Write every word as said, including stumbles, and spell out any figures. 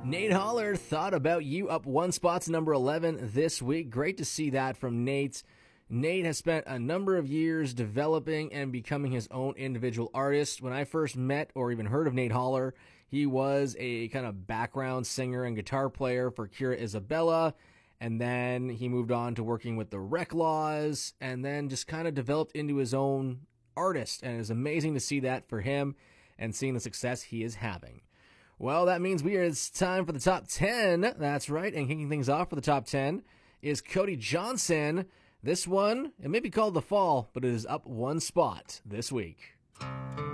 Nate Holler, Thought About You, up one spot to number eleven this week. Great to see that from Nate. Nate has spent a number of years developing and becoming his own individual artist. When I first met or even heard of Nate Holler, he was a kind of background singer and guitar player for Kira Isabella, and then he moved on to working with the Reclaws, and then just kind of developed into his own artist, and it's amazing to see that for him and seeing the success he is having. Well, that means we are, it's time for the top ten. That's right, and kicking things off for the top ten is Cody Johnson. This one, it may be called The Fall, but it is up one spot this week.